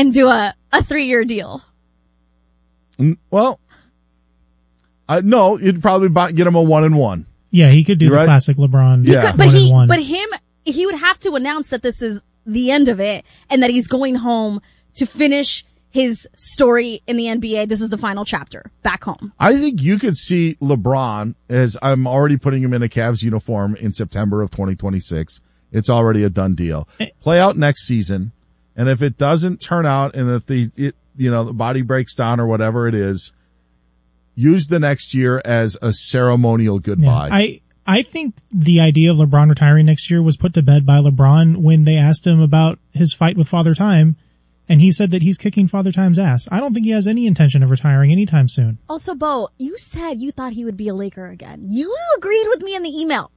and do a 3-year deal. Well, no, you'd probably get him a 1-and-1. Yeah, he could do the classic LeBron. Yeah. He would have to announce that this is the end of it and that he's going home to finish his story in the NBA. This is the final chapter back home. I think you could see LeBron, as I'm already putting him in a Cavs uniform in September of 2026. It's already a done deal. Play out next season, and if it doesn't turn out, and if the body breaks down or whatever it is, use the next year as a ceremonial goodbye. Yeah, I think the idea of LeBron retiring next year was put to bed by LeBron when they asked him about his fight with Father Time, and he said that he's kicking Father Time's ass. I don't think he has any intention of retiring anytime soon. Also, Bo, you said you thought he would be a Laker again. You agreed with me in the email.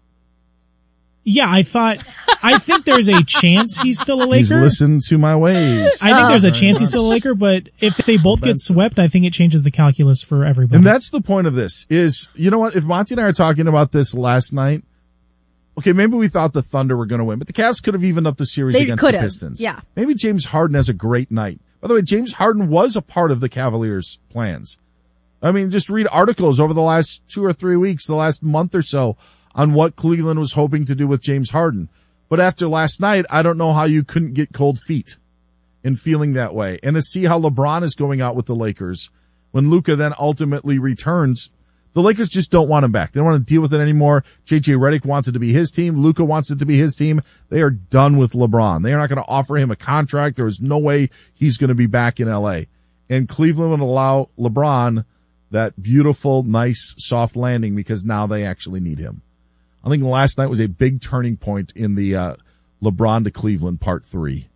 Yeah, I think there's a chance he's still a Laker. He's listened to my ways. I think there's a chance he's still a Laker, but if they both get swept, I think it changes the calculus for everybody. And that's the point of this is, you know what? If Monty and I are talking about this last night, okay, maybe we thought the Thunder were going to win, but the Cavs could have evened up the series against the Pistons. Yeah. Maybe James Harden has a great night. By the way, James Harden was a part of the Cavaliers' plans. I mean, just read articles over the last 2 or 3 weeks, the last month or so, on what Cleveland was hoping to do with James Harden. But after last night, I don't know how you couldn't get cold feet in feeling that way. And to see how LeBron is going out with the Lakers, when Luka then ultimately returns, the Lakers just don't want him back. They don't want to deal with it anymore. J.J. Redick wants it to be his team. Luka wants it to be his team. They are done with LeBron. They are not going to offer him a contract. There is no way he's going to be back in L.A. And Cleveland would allow LeBron that beautiful, nice, soft landing because now they actually need him. I think last night was a big turning point in the LeBron to Cleveland Part 3.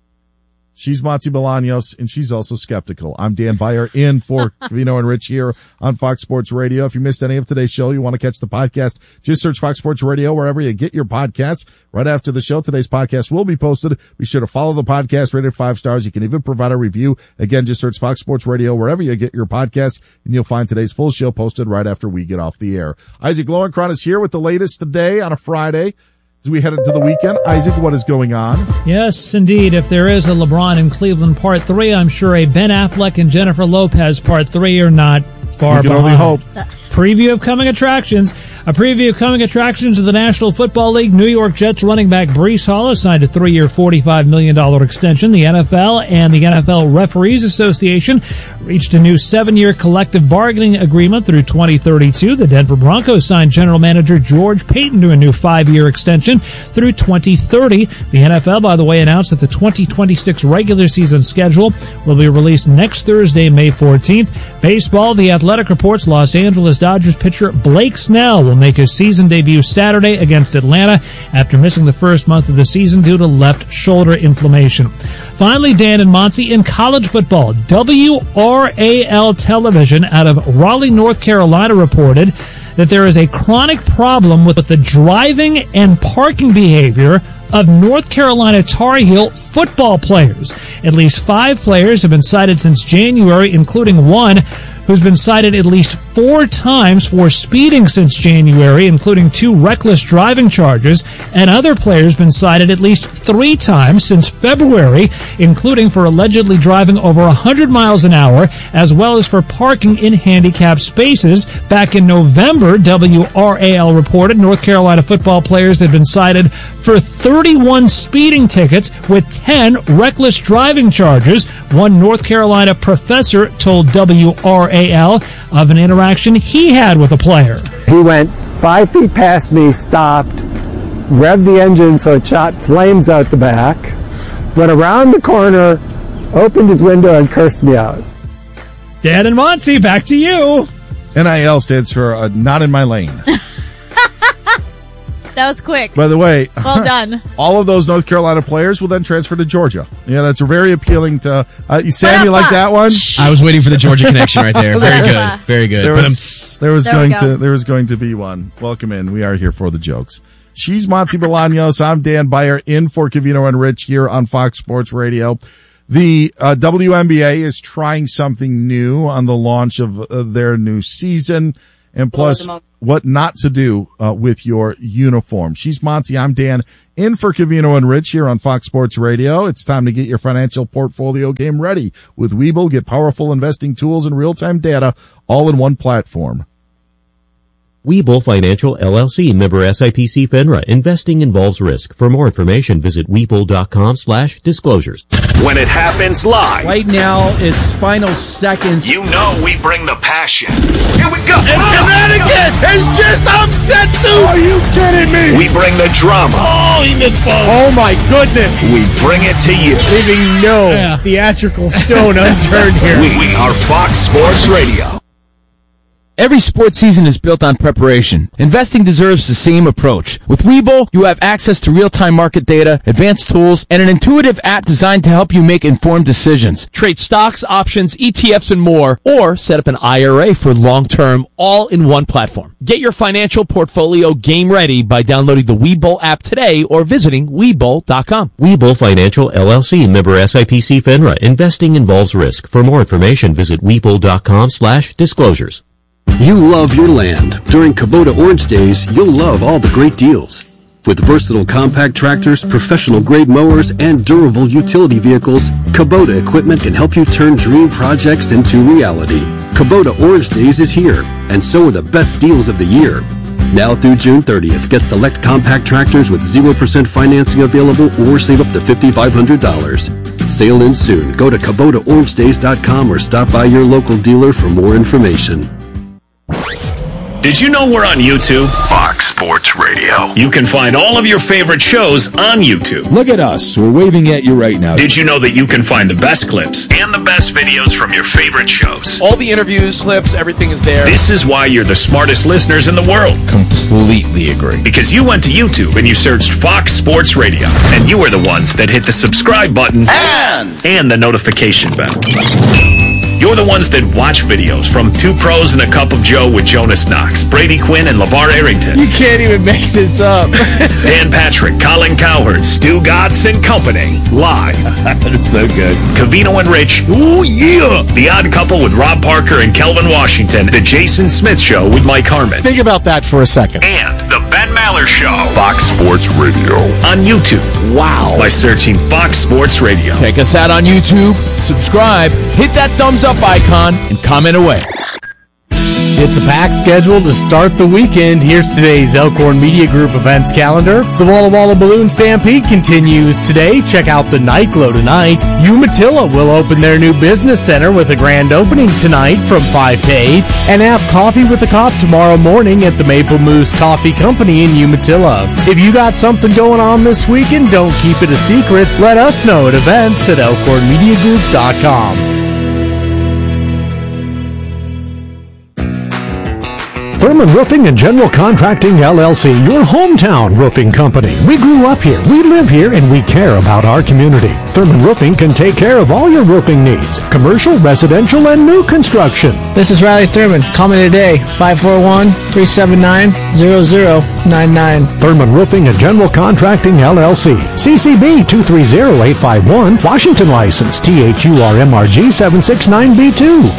She's Monty Bolaños, and she's also skeptical. I'm Dan Beyer in for Vino and Rich here on Fox Sports Radio. If you missed any of today's show, you want to catch the podcast, just search Fox Sports Radio wherever you get your podcasts. Right after the show, today's podcast will be posted. Be sure to follow the podcast, rated 5 stars. You can even provide a review. Again, just search Fox Sports Radio wherever you get your podcasts, and you'll find today's full show posted right after we get off the air. Isaac Lowenkron is here with the latest today on a Friday. As we head into the weekend, Isaac, what is going on? Yes, indeed. If there is a LeBron in Cleveland Part 3, I'm sure a Ben Affleck and Jennifer Lopez Part 3 are not far behind. We can only hope. Preview of coming attractions. A preview of coming attractions of the National Football League. New York Jets running back Breece Hall has signed a 3-year, $45 million extension. The NFL and the NFL Referees Association reached a new 7-year collective bargaining agreement through 2032. The Denver Broncos signed general manager George Payton to a new 5-year extension through 2030. The NFL, by the way, announced that the 2026 regular season schedule will be released next Thursday, May 14th. Baseball, The Athletic reports Los Angeles Dodgers pitcher Blake Snell will make his season debut Saturday against Atlanta after missing the first month of the season due to left shoulder inflammation. Finally, Dan and Monty, in college football, WRAL television out of Raleigh, North Carolina reported that there is a chronic problem with the driving and parking behavior of North Carolina Tar Heel football players. At least 5 players have been cited since January, including one who's been cited at least 4 times for speeding since January, including 2 reckless driving charges, and other players been cited at least 3 times since February, including for allegedly driving over 100 miles an hour, as well as for parking in handicapped spaces. Back in November, WRAL reported North Carolina football players had been cited for 31 speeding tickets with 10 reckless driving charges. One North Carolina professor told WRAL of an interaction he had with a player. He went 5 feet past me, stopped, revved the engine so it shot flames out the back, went around the corner, opened his window, and cursed me out. Dan and Monty, back to you. NIL stands for not in my lane. That was quick. By the way, well done. All of those North Carolina players will then transfer to Georgia. Yeah, that's very appealing to Sam. You like that one? I was waiting for the Georgia connection right there. Very good, very good. There was going to be one. Welcome in. We are here for the jokes. She's Monty Bolaños. I'm Dan Beyer in for Covino and Rich here on Fox Sports Radio. The WNBA is trying something new on the launch of their new season. and plus what not to do with your uniform. She's Monty. I'm Dan, in for Covino and Rich here on Fox Sports Radio. It's time to get your financial portfolio game ready with Webull. Get powerful investing tools and real-time data all in one platform. Webull Financial LLC, member SIPC FINRA. Investing involves risk. For more information, visit Webull.com/disclosures. When it happens live. Right now, it's final seconds. You know we bring the passion. Here we go. And Connecticut has just upset them. Are you kidding me? We bring the drama. Oh, he missed both. Oh, my goodness. We bring it to you. Leaving no theatrical stone unturned here. We are Fox Sports Radio. Every sports season is built on preparation. Investing deserves the same approach. With Webull, you have access to real-time market data, advanced tools, and an intuitive app designed to help you make informed decisions. Trade stocks, options, ETFs, and more, or set up an IRA for long-term, all in one platform. Get your financial portfolio game ready by downloading the Webull app today or visiting Webull.com. Webull Financial LLC, member SIPC FINRA. Investing involves risk. For more information, visit Webull.com/disclosures. You love your land. During Kubota Orange Days, you'll love all the great deals. With versatile compact tractors, professional-grade mowers, and durable utility vehicles, Kubota equipment can help you turn dream projects into reality. Kubota Orange Days is here, and so are the best deals of the year. Now through June 30th, get select compact tractors with 0% financing available or save up to $5,500. Sale ends soon. Go to KubotaOrangeDays.com or stop by your local dealer for more information. Did you know we're on YouTube? Fox Sports Radio. You can find all of your favorite shows on YouTube. Look at us. We're waving at you right now. Did you know that you can find the best clips and the best videos from your favorite shows? All the interviews, clips, everything is there. This is why you're the smartest listeners in the world. Completely agree. Because you went to YouTube and you searched Fox Sports Radio, and you were the ones that hit the subscribe button and the notification bell. You're the ones that watch videos from Two Pros and a Cup of Joe with Jonas Knox, Brady Quinn, and LeVar Arrington. You can't even make this up. Dan Patrick, Colin Cowherd, Stu Gatz and Company. Live. That's so good. Covino and Rich. Ooh, yeah. The Odd Couple with Rob Parker and Kelvin Washington. The Jason Smith Show with Mike Harmon. Think about that for a second. And the Ben Maller Show. Fox Sports Radio. On YouTube. Wow. By searching Fox Sports Radio. Check us out on YouTube. Subscribe. Hit that thumbs up icon and comment away. It's a packed schedule to start the weekend. Here's today's Elkhorn Media Group events calendar. The Walla Walla Balloon Stampede continues today. Check out the Night Glow tonight. Umatilla will open their new business center with a grand opening tonight from 5 to 8. And have coffee with the cop tomorrow morning at the Maple Moose Coffee Company in Umatilla. If you got something going on this weekend, don't keep it a secret. Let us know at events@elkhornmediagroup.com. Thurman Roofing and General Contracting, LLC, your hometown roofing company. We grew up here, we live here, and we care about our community. Thurman Roofing can take care of all your roofing needs, commercial, residential, and new construction. This is Riley Thurman. Call me today, 541-379-0099. Thurman Roofing and General Contracting, LLC, CCB 230851, Washington license, THURMRG 769B2.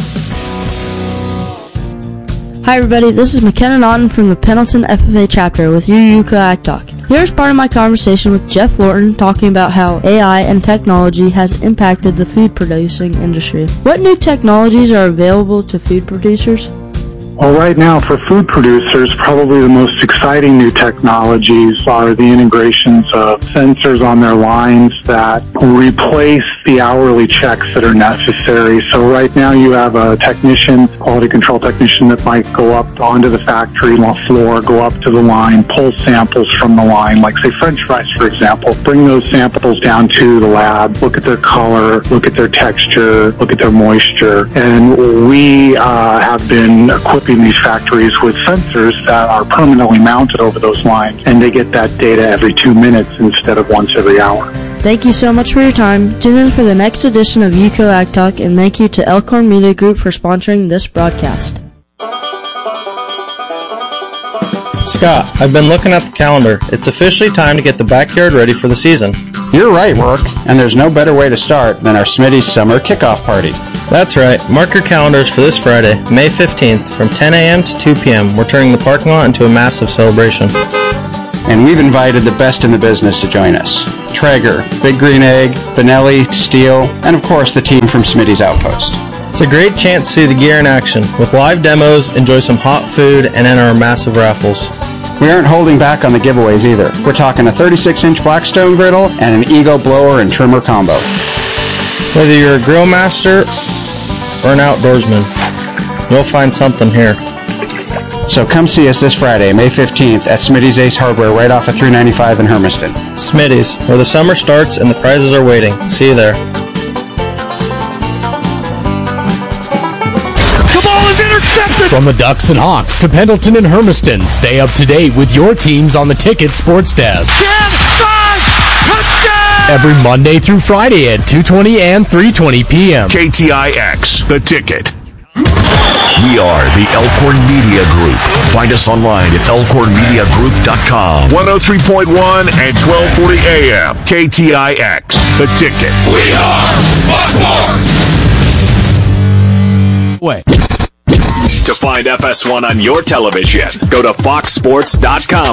Hi everybody, this is McKenna Naughton from the Pendleton FFA chapter with UUCA Ag Talk. Here's part of my conversation with Jeff Lorton talking about how AI and technology has impacted the food producing industry. What new technologies are available to food producers? Well, right now for food producers, probably the most exciting new technologies are the integrations of sensors on their lines that replace the hourly checks that are necessary. So right now you have a technician, quality control technician, that might go up onto the factory floor, go up to the line, pull samples from the line, like say French fries, for example, bring those samples down to the lab, look at their color, look at their texture, look at their moisture. And we have been equipping these factories with sensors that are permanently mounted over those lines, and they get that data every 2 minutes instead of once every hour. Thank you so much for your time. Tune in for the next edition of UCO Ag Talk, and thank you to Elkhorn Media Group for sponsoring this broadcast. Scott, I've been looking at the calendar. It's officially time to get the backyard ready for the season. You're right, Rourke, and there's no better way to start than our Smitty's Summer Kickoff Party. That's right. Mark your calendars for this Friday, May 15th, from 10 a.m. to 2 p.m. We're turning the parking lot into a massive celebration. And we've invited the best in the business to join us. Traeger, Big Green Egg, Benelli, Steel, and of course the team from Smitty's Outpost. It's a great chance to see the gear in action. With live demos, enjoy some hot food, and enter our massive raffles. We aren't holding back on the giveaways either. We're talking a 36-inch Blackstone griddle and an Eagle blower and trimmer combo. Whether you're a grill master or an outdoorsman, you'll find something here. So come see us this Friday, May 15th at Smitty's Ace Hardware right off of 395 in Hermiston. Smitty's, where the summer starts and the prizes are waiting. See you there. The ball is intercepted! From the Ducks and Hawks to Pendleton and Hermiston, stay up to date with your teams on the Ticket Sports Desk. 10, 5, touchdown! Every Monday through Friday at 2:20 and 3:20 p.m. KTIX, The Ticket. We are the Elkhorn Media Group. Find us online at elkhornmediagroup.com. 103.1 and 1240 AM. KTIX, The Ticket. We are Fox Sports! Wait. To find FS1 on your television, go to foxsports.com.